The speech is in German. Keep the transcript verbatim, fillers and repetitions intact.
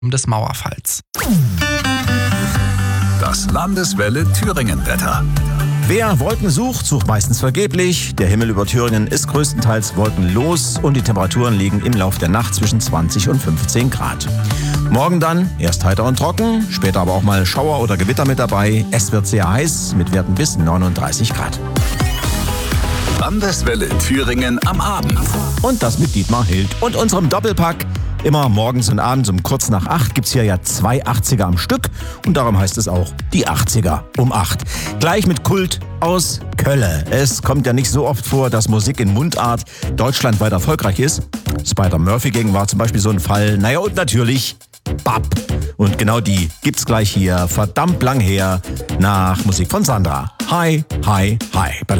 des Mauerfalls. Das Landeswelle Thüringen-Wetter. Wer Wolken sucht, sucht meistens vergeblich. Der Himmel über Thüringen ist größtenteils wolkenlos und die Temperaturen liegen im Lauf der Nacht zwischen zwanzig und fünfzehn Grad. Morgen dann erst heiter und trocken, später aber auch mal Schauer oder Gewitter mit dabei. Es wird sehr heiß mit Werten bis neununddreißig Grad. Landeswelle Thüringen am Abend. Und das mit Dietmar Hild und unserem Doppelpack. Immer morgens und abends um kurz nach acht gibt's hier ja zwei achtziger am Stück und darum heißt es auch die achtziger um acht. Gleich mit Kult aus Kölle. Es kommt ja nicht so oft vor, dass Musik in Mundart deutschlandweit erfolgreich ist. Spider-Murphy-Gang war zum Beispiel so ein Fall. Naja, und natürlich Bab. Und genau die gibt's gleich hier, verdammt lang her, nach Musik von Sandra. Hi, hi, hi. Bei